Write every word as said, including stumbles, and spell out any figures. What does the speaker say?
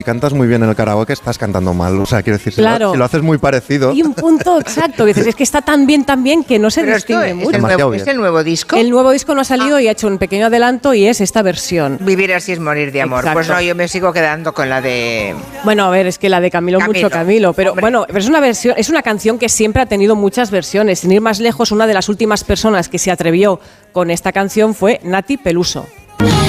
cantas muy bien en el karaoke, estás cantando mal. O sea, quiero decir, si, Claro. lo, si lo haces muy parecido... Y un punto exacto, que dices, es que está tan bien, tan bien, que no se Pero distingue esto mucho. es el, Demasiado nuevo, bien. ¿es el nuevo disco? El nuevo disco no ha salido y ha hecho un pequeño adelanto y es esta versión. Vivir así es morir de amor. Exacto. Pues no, yo me sigo quedando con la de... Bueno, a ver, es que la de Camilo, Camilo, mucho Camilo, pero hombre. bueno, pero es una versión, es una canción que siempre ha tenido muchas versiones. Sin ir más lejos, una de las últimas personas que se atrevió con esta canción fue Nati Peluso.